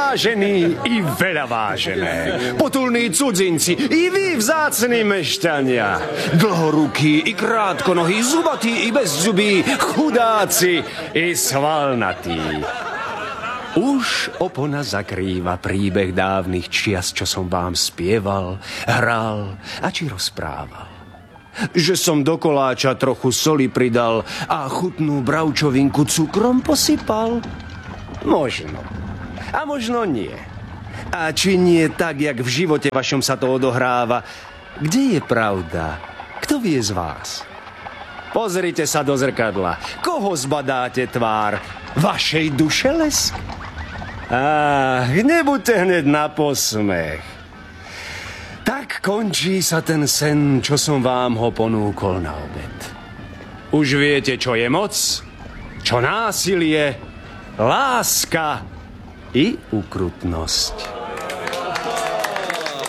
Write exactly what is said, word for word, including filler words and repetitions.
vážení i veľa vážené, potulní cudzinci, i vy vzácni mešťania, dlhorukí i krátkonohí, zubatí i bezzubí, chudáci i svalnatí. Už opona zakrýva príbeh dávnych čias, čo som vám spieval, hral a či rozprával. Že som do koláča trochu soli pridal a chutnú bravčovinku cukrom posypal? Možno. A možno nie. A či nie tak, jak v živote vašom sa to odohráva? Kde je pravda? Kto vie z vás? Pozrite sa do zrkadla. Koho zbadáte tvár? Vašej duše lesk? Ach, nebuďte hneď na posmech. Tak končí sa ten sen, čo som vám ho ponúkol na obed. Už viete, čo je moc, čo násilie, láska i ukrutnosť.